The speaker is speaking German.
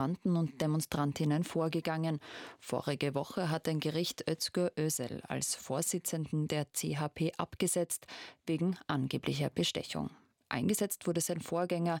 und Demonstrantinnen vorgegangen. Vorige Woche hat ein Gericht Özgür Özel als Vorsitzenden der CHP abgesetzt, wegen angeblicher Bestechung. Eingesetzt wurde sein Vorgänger,